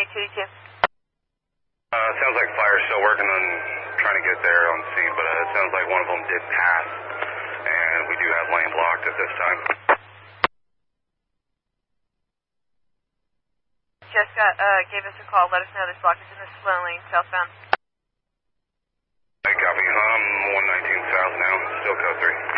222. Sounds like fire's still working on trying to get there on scene, but it sounds like one of them did pass, and we do have lane blocked at this time. Jessica gave us a call. Let us know this block is in the slow lane, southbound. Hey, copy. 119 south now, still code 3.